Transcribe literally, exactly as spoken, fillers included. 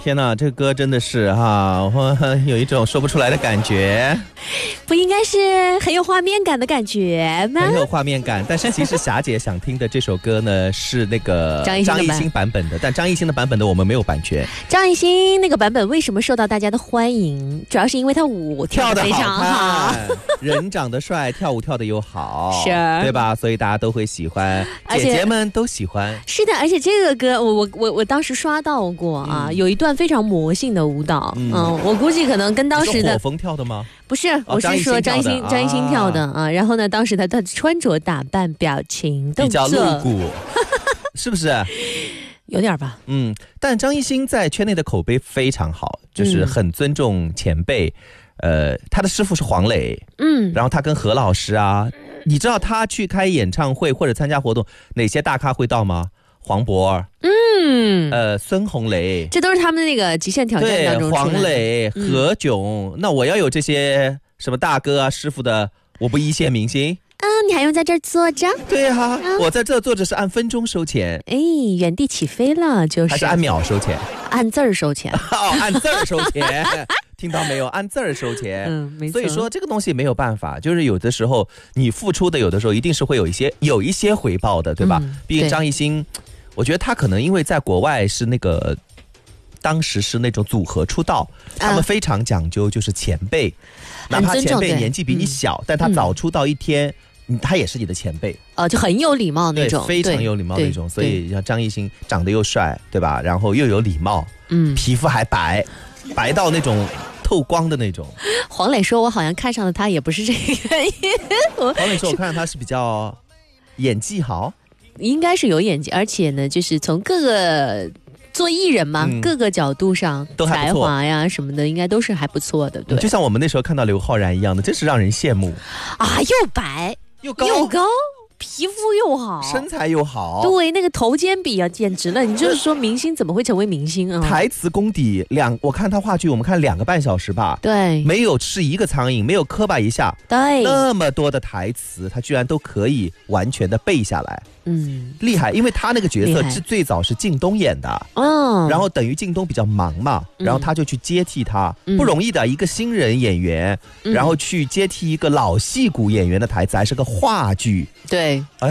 天哪，这个歌真的是哈，我有一种说不出来的感觉。 不应该是很有画面感的感觉吗？ 很有画面感，但是其实霞姐想听的这首歌呢是那个张艺兴的版张艺兴版本的，但张艺兴的版本的我们没有版权。 张艺兴那个版本为什么受到大家的欢迎？主要是因为他舞跳得非常好， 人长得帅，跳舞跳得又好， 是， 对吧？所以大家都会喜欢，姐姐们都喜欢。 是的，而且这个歌我我我我当时刷到过啊、嗯，有一段非常魔性的舞蹈，嗯，嗯我估计可能跟当时的火风跳的吗？ 不是，我是说张艺兴张艺兴跳的啊。然后呢，当时他他穿着打扮、表情动作比较露骨，是不是？ 有点吧。 嗯，但张艺兴在圈内的口碑非常好，就是很尊重前辈。嗯、呃，他的师傅是黄磊，嗯，然后他跟何老师啊，你知道他去开演唱会或者参加活动，哪些大咖会到吗？黄渤，嗯，呃，孙红雷， 这都是他们那个极限挑战当中出来的。 对，黄磊、嗯、何炅，那我要有这些什么大哥啊、师傅的，我不一线明星。 嗯，你还用在这儿坐着？ 对啊，嗯、我在这坐着是按分钟收钱。 哎，原地起飞了，就是还是按秒收钱？ 按字儿收钱。 哦，按字儿收钱。听到没有？按字儿收钱。 嗯，没错。 所以说这个东西没有办法，就是有的时候你付出的，有的时候一定是会有一些有一些回报的，对吧？嗯、毕竟张艺兴，我觉得他可能因为在国外是那个。当时是那种组合出道，他们非常讲究，就是前辈，哪怕前辈年纪比你小，但他早出道一天，嗯、他也是你的前辈， 呃，就很有礼貌那种， 非常有礼貌那种。所以像张艺兴长得又帅，对吧？然后又有礼貌，嗯，皮肤还白，白到那种透光的那种。 黄磊说：“我好像看上了他，也不是这个原因。” 黄磊说：“我看上他是比较演技好， 应该是有演技，而且呢，就是从各个。”做艺人嘛、嗯，各个角度上才华呀什么的，应该都是还不错的。对， 就像我们那时候看到刘昊然一样的，真是让人羡慕啊！又白又高又高，皮肤又好， 身材又好， 对，那个头肩比啊，简直了！你就是说，明星怎么会成为明星啊？ 台词功底两，我看他话剧，我们看两个半小时吧， 对， 没有吃一个苍蝇，没有磕巴一下， 对， 那么多的台词，他居然都可以完全的背下来。嗯，厉害，因为他那个角色是最早是靳东演的，嗯，然后等于靳东比较忙嘛，然后他就去接替他，嗯、不容易的一个新人演员，嗯、然后去接替一个老戏骨演员的台词，还是个话剧， 对。